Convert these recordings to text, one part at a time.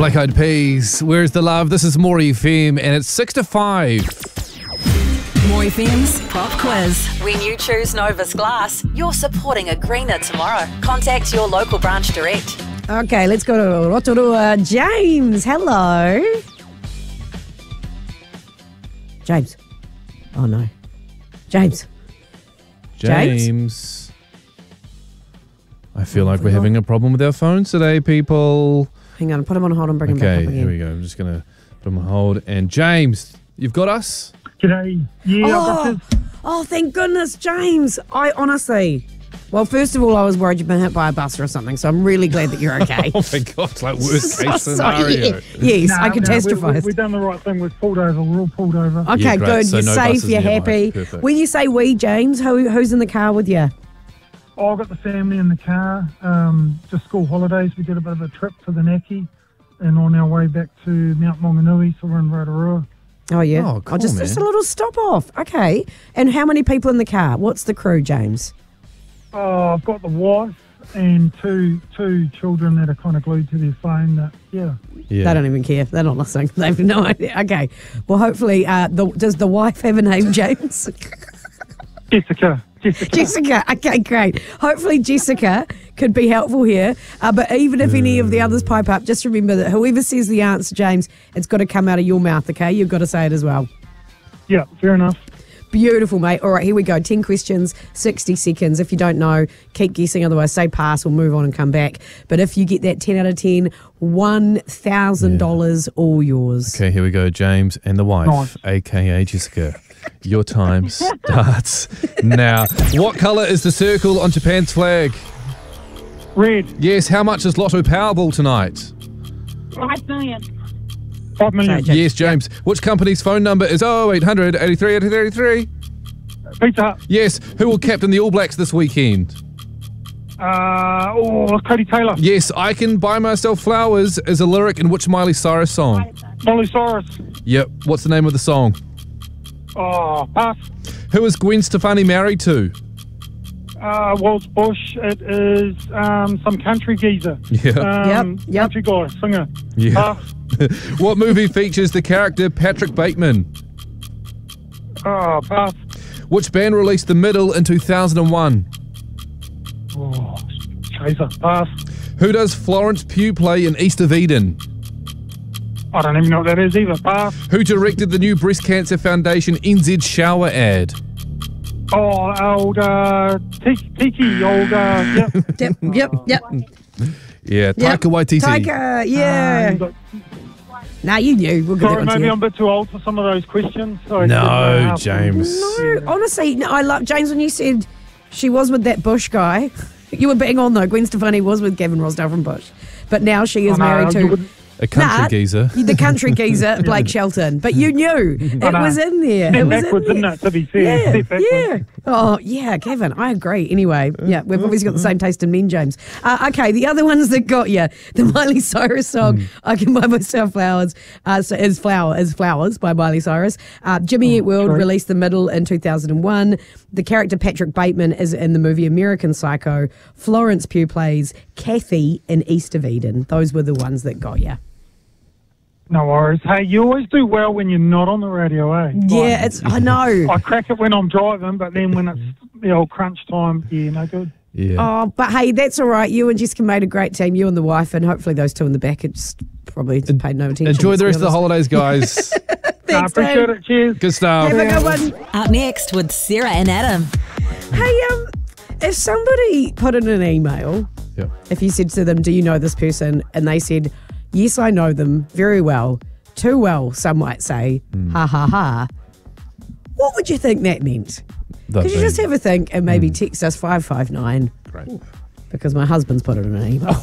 Black Eyed Peas, Where's the Love? This is More FM, and it's 6 to 5. More FM's Pop Quiz. When you choose Novus Glass, you're supporting a greener tomorrow. Contact your local branch direct. Okay, let's go to Rotorua. James, hello. James. Oh, no. James. James. I feel like we're having a problem with our phones today, people. Hang on, put him on hold and bring him back up Okay, again. here we go. I'm just going to put him on hold. And James, you've got us? G'day. Yeah, Oh, thank goodness, James. I honestly... Well, first of all, I was worried you'd been hit by a bus or something, so I'm really glad that you're okay. Oh, my God, it's like worst case So scenario. Yes, I catastrophised. We've done the right thing. We've pulled over. We're all pulled over. Okay, Yeah, great. good. So You're no safe. buses You're nearby. happy. Perfect. When you say we, James, who's in the car with you? Oh, I've got the family in the car. Just school holidays. We did a bit of a trip to the Naki and on our way back to Mount Maunganui, so we're in Rotorua. Oh, yeah. Oh, cool, just a little stop off. Okay. And how many people in the car? What's the crew, James? Oh, I've got the wife and two children that are kind of glued to their phone. Yeah. They don't even care. They're not listening. They have no idea. Okay. Well, hopefully, does the wife have a name, James? Jessica. Jessica. Okay, great. Hopefully Jessica could be helpful here. But even if any of the others pipe up, just remember that whoever says the answer, James, it's got to come out of your mouth, okay? You've got to say it as well. Yeah, fair enough. Beautiful, mate. All right, here we go. 10 questions, 60 seconds. If you don't know, keep guessing. Otherwise, say pass or move on and come back. But if you get that 10 out of 10, $1,000 all yours. Okay, here we go, James and the wife, Nice. a.k.a. Jessica. Your time starts now. What colour is the circle on Japan's flag? Red. Yes, how much is Lotto Powerball tonight? 5 million. James. Yes, James. Which company's phone number is 0800 83 83 Pizza Hut. Yes, who will captain the All Blacks this weekend? Cody Taylor. Yes, I Can Buy Myself Flowers is a lyric in which Miley Cyrus song? Molly Cyrus. Yep, what's the name of the song? Oh, pass. Who is Gwen Stefani married to? Waltz Bush. It is some country geezer. Yeah. Yep. Country guy, singer. Yeah. Pass. What movie features the character Patrick Bateman? Pass. Which band released The Middle in 2001? Oh, chaser. Pass. Who does Florence Pugh play in East of Eden? I don't even know what that is either. Pass. Who directed the new Breast Cancer Foundation NZ shower ad? Oh, old Tiki, old yep. Yep. Yeah, Taika Waititi. Taika, yeah. Nah, you knew. We'll get Sorry, that one to maybe you. I'm a bit too old for some of those questions. So No, James. No, honestly, no, I love James when you said she was with that Bush guy. You were bang on though. Gwen Stefani was with Gavin Rossdale from Bush, but now she is married to A country geezer. the country geezer Blake Shelton. But you knew it was in there. Step It was backwards, in isn't there. it, to be fair? Step backwards. Yeah. Oh, yeah, Kevin, I agree. Anyway, yeah, we've obviously got the same taste in men, James. Okay, the other ones that got you, the Miley Cyrus song, I Can Buy Myself Flowers, is Flowers by Miley Cyrus. Jimmy Eat World released The Middle in 2001. The character Patrick Bateman is in the movie American Psycho. Florence Pugh plays Kathy in East of Eden. Those were the ones that got you. No worries. Hey, you always do well when you're not on the radio, eh? Yeah, I know. I crack it when I'm driving, but then when it's the old crunch time, yeah, no good. Yeah. Oh, but hey, that's all right. You and Jessica made a great team, you and the wife, and hopefully those two in the back had just probably paid no attention. Enjoy the let's rest be of the honest. holidays, guys. Thanks, appreciate Dave. it. Cheers. Good stuff. Have a good one. Up next with Sarah and Adam. Hey, if somebody put in an email, Yeah. if you said to them, do you know this person? And they said, yes, I know them very well. Too well, some might say. Ha, ha, ha. What would you think that meant? Could you just have a think and maybe text us 559? Great. Because my husband's put it in an email.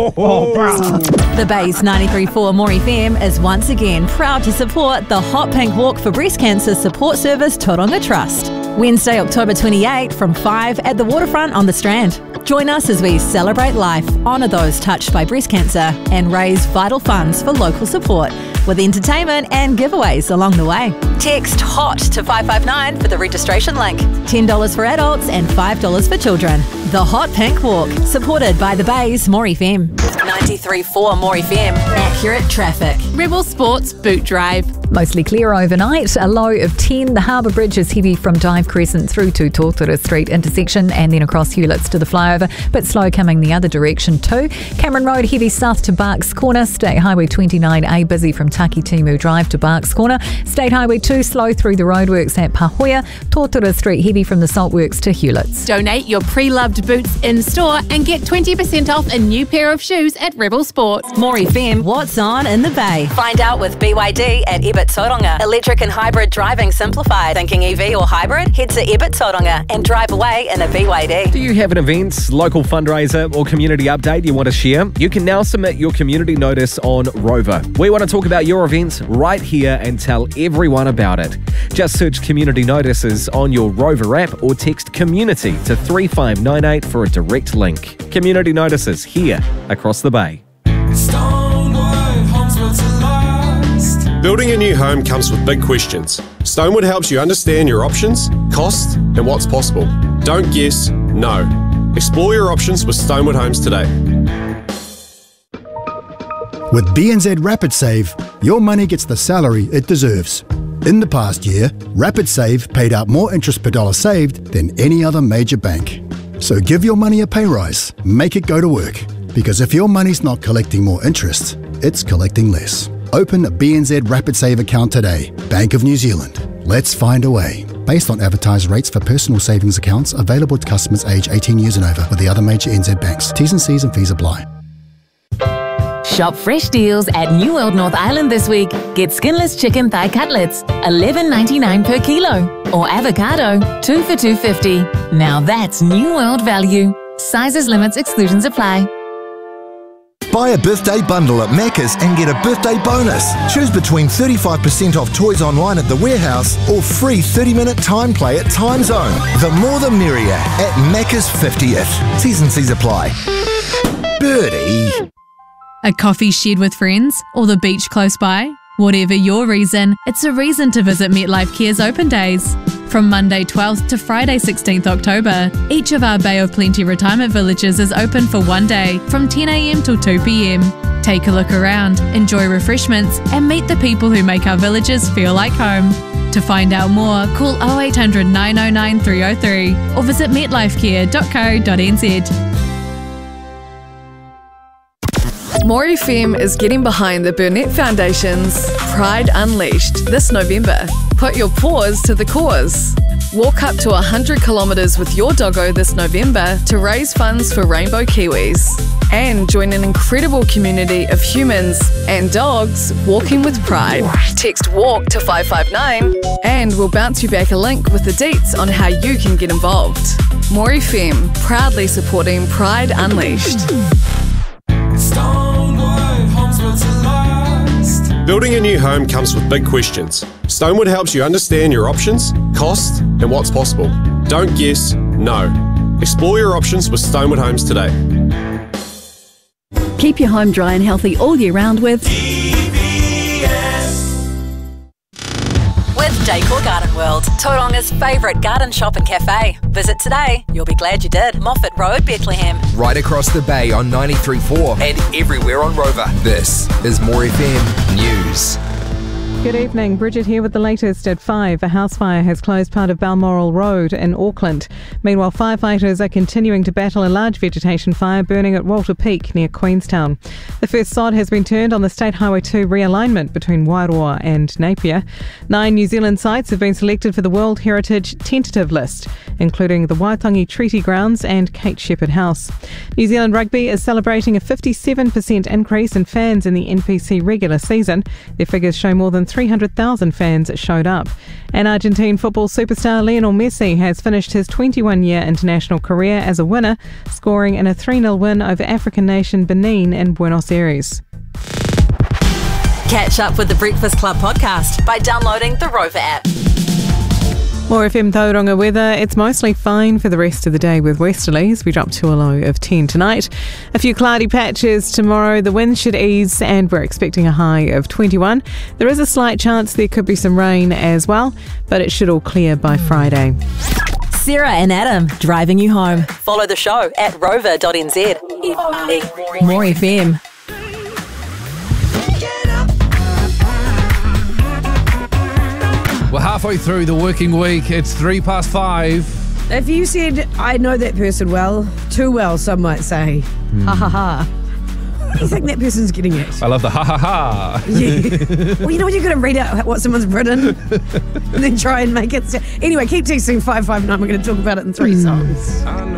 The Bay's 93.4 More FM is once again proud to support the Hot Pink Walk for Breast Cancer Support Service Tauranga Trust. Wednesday, October 28 from 5 at the waterfront on the Strand. Join us as we celebrate life, honour those touched by breast cancer and raise vital funds for local support. with entertainment and giveaways along the way. Text HOT to 559 for the registration link. $10 for adults and $5 for children. The Hot Pink Walk, supported by the Bay's More FM. 93.4 More FM. Accurate traffic. Rebel Sports Boot Drive. Mostly clear overnight, a low of 10. The Harbour Bridge is heavy from Dive Crescent through to Tortora Street intersection and then across Hewletts to the flyover, but slow coming the other direction too. Cameron Road heavy south to Barks Corner. State Highway 29A busy from Takitimu Drive to Barks Corner. State Highway 2 slow through the roadworks at Pahoia. Tortora Street heavy from the Saltworks to Hewletts. Donate your pre-loved boots in store and get 20% off a new pair of shoes at Rebel Sports. More FM, what's on in the Bay? Find out with BYD at Ebert Tauranga. Electric and hybrid driving simplified. Thinking EV or hybrid? Head to Ebert Tauranga and drive away in a BYD. Do you have an event, local fundraiser or community update you want to share? You can now submit your community notice on Rover. We want to talk about your event right here and tell everyone about it. Just search community notices on your Rover app or text community to 3598 for a direct link. Community notices here across the Bay. Building a new home comes with big questions. Stonewood helps you understand your options, cost, and what's possible. Don't guess, know. Explore your options with Stonewood Homes today. With BNZ Rapid Save, your money gets the salary it deserves. In the past year, Rapid Save paid out more interest per dollar saved than any other major bank. So give your money a pay rise, make it go to work. Because if your money's not collecting more interest, it's collecting less. Open a BNZ Rapid Save account today. Bank of New Zealand. Let's find a way. Based on advertised rates for personal savings accounts available to customers aged 18 years and over with the other major NZ banks. T's and C's and fees apply. Shop fresh deals at New World North Island this week. Get skinless chicken thigh cutlets, $11.99 per kilo. Or avocado, 2 for $2.50. Now that's New World value. Sizes, limits, exclusions apply. Buy a birthday bundle at Macca's and get a birthday bonus. Choose between 35% off toys online at the warehouse or free 30-minute time play at Time Zone. The more the merrier at Macca's 50th. T's and C's apply. Birdie. A coffee shed with friends or the beach close by? Whatever your reason, it's a reason to visit MetLife Care's open days. From Monday 12th to Friday 16th October, each of our Bay of Plenty retirement villages is open for one day from 10 a.m. till 2 p.m. Take a look around, enjoy refreshments, and meet the people who make our villages feel like home. To find out more, call 0800 909 303 or visit metlifecare.co.nz. More FM is getting behind the Burnett Foundation's Pride Unleashed this November. Put your paws to the cause. Walk up to 100 kilometres with your doggo this November to raise funds for Rainbow Kiwis. And join an incredible community of humans and dogs walking with pride. Text WALK to 559 and we'll bounce you back a link with the deets on how you can get involved. More FM, proudly supporting Pride Unleashed. Building a new home comes with big questions. Stonewood helps you understand your options, cost, and what's possible. Don't guess, know. Explore your options with Stonewood Homes today. Keep your home dry and healthy all year round with Decor Garden World, Tauranga's favourite garden shop and cafe. Visit today. You'll be glad you did. Moffat Road, Bethlehem. Right across the bay on 93.4 and everywhere on Rover. This is More FM News. Good evening. Bridget here with the latest at 5. A house fire has closed part of Balmoral Road in Auckland. Meanwhile, firefighters are continuing to battle a large vegetation fire burning at Walter Peak near Queenstown. The first sod has been turned on the State Highway 2 realignment between Wairoa and Napier. 9 New Zealand sites have been selected for the World Heritage tentative list, including the Waitangi Treaty Grounds and Kate Shepherd House. New Zealand Rugby is celebrating a 57% increase in fans in the NPC regular season. Their figures show more than 300,000 fans showed up. And Argentine football superstar Lionel Messi has finished his 21-year international career as a winner, scoring in a 3-0 win over African nation Benin in Buenos Aires. Catch up with the Breakfast Club podcast by downloading the Rover app. More FM Tauranga weather. It's mostly fine for the rest of the day with westerlies. We drop to a low of 10 tonight. A few cloudy patches tomorrow. The wind should ease and we're expecting a high of 21. There is a slight chance there could be some rain as well, but it should all clear by Friday. Sarah and Adam driving you home. Follow the show at rover.nz. More FM. We're halfway through the working week. It's 5:03. If you said, I know that person well, too well, some might say, ha ha ha. What do you think that person's getting at? I love the ha ha ha. Yeah. Well, you know when you're going to read out what someone's written and then try and make it. Anyway, keep texting 559. We're going to talk about it in 3 songs.